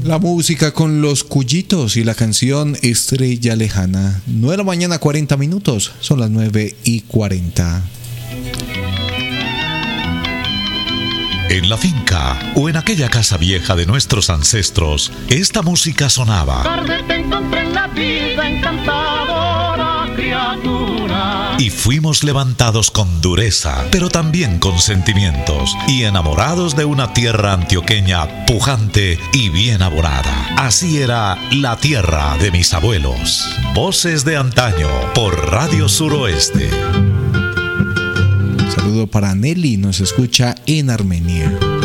La música con los Cuyitos y la canción Estrella Lejana. 9 de la mañana, 40 minutos. Son las 9:40. En la finca o en aquella casa vieja de nuestros ancestros, esta música sonaba. Tarde te encontré en la vida, encantadora criatura. Y fuimos levantados con dureza, pero también con sentimientos, y enamorados de una tierra antioqueña pujante y bien abonada. Así era la tierra de mis abuelos. Voces de antaño por Radio Suroeste. Saludo para Nelly, nos escucha en Armenia.